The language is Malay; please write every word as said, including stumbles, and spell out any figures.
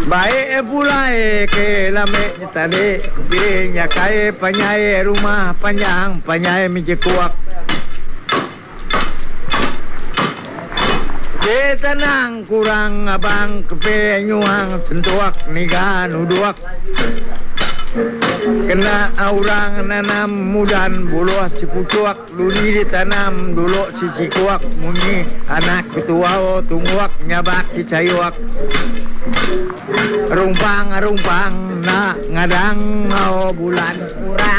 Baik pulai ke lame tadi Pinya kai panyai rumah panjang Panyai mijekuak Ke tenang kurang abang Kepe nyuang tentuak Niga nuduak Kena orang nanam mudan Buluh cipucuak Luni ditanam dulu cicikuak Mungi anak ketua tungguak Nyabak kicayuak Rumpang rumpang nak ngadang mau bulan kurang